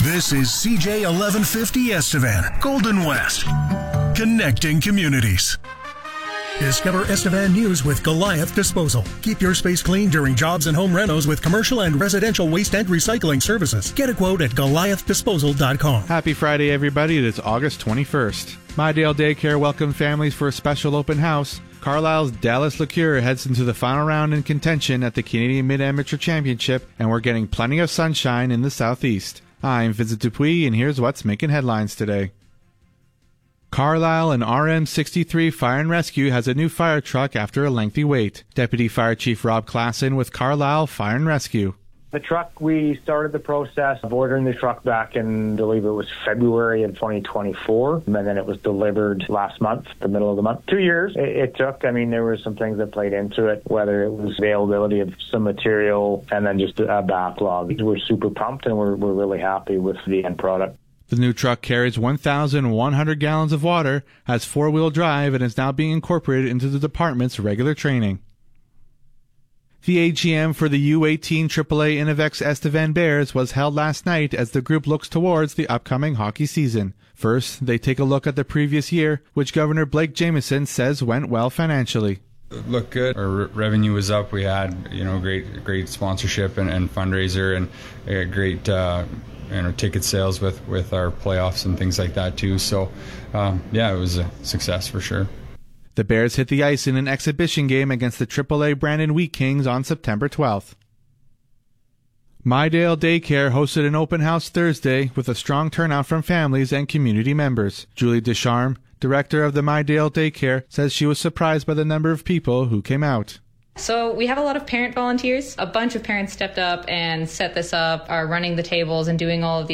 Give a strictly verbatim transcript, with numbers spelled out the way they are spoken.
This is C J eleven fifty Estevan, Golden West, connecting communities. Discover Estevan News with Goliath Disposal. Keep your space clean during jobs and home renos with commercial and residential waste and recycling services. Get a quote at goliath disposal dot com. Happy Friday, everybody. It is August twenty-first. Mydale Daycare welcomed families for a special open house. Carlisle's Dallas LeCure heads into the final round in contention at the Canadian Mid-Amateur Championship, and we're getting plenty of sunshine in the southeast. I'm Vincent Dupuis, and here's what's making headlines today. Carlisle and R M sixty-three Fire and Rescue has a new fire truck after a lengthy wait. Deputy Fire Chief Rob Klassen with Carlisle Fire and Rescue. The truck, we started the process of ordering the truck back in, I believe it was February of twenty twenty-four, and then it was delivered last month, the middle of the month. Two years it, it took. I mean, there were some things that played into it, whether it was availability of some material and then just a backlog. We're super pumped and we're, we're really happy with the end product. The new truck carries one thousand one hundred gallons of water, has four-wheel drive, and is now being incorporated into the department's regular training. The A G M for the U eighteen triple A Innovex Estevan Bears was held last night as the group looks towards the upcoming hockey season. First, they take a look at the previous year, which Governor Blake Jamieson says went well financially. Looked good. Our re- revenue was up. We had, you know, great, great sponsorship and, and fundraiser, and a great, uh, you know, ticket sales with, with our playoffs and things like that too. So, um, yeah, it was a success for sure. The Bears hit the ice in an exhibition game against the triple A Brandon Wheat Kings on September twelfth. Mydale Daycare hosted an open house Thursday with a strong turnout from families and community members. Julie Descharmes, director of the Mydale Daycare, says she was surprised by the number of people who came out. So we have a lot of parent volunteers. A bunch of parents stepped up and set this up, are running the tables and doing all of these